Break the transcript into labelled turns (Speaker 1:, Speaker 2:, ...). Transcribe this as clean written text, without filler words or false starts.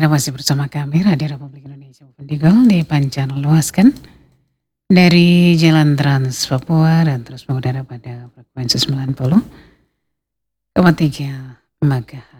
Speaker 1: Anda masih bersama kami Radio Republik Indonesia Open Diggle di pancaran luas kan dari Jalan Trans Papua dan terus mengudara pada frekuensi 90,3 MHz.